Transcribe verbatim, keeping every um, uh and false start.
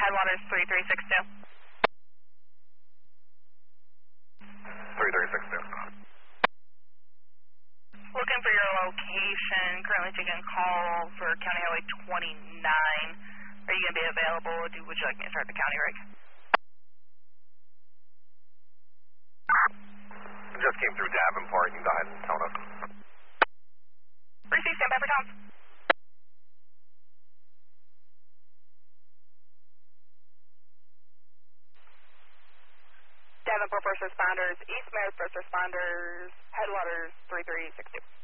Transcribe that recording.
Headwaters three three six two. three three six two. Looking for your location. Currently taking a call for County Highway twenty-nine. Are you going to be available? Do, would you like me to start the county rig? Just came through Davenport. You can go ahead and tone us. Receive, stand by for Tom. Davenport first responders, East Meadows first responders, Headwaters three three six two.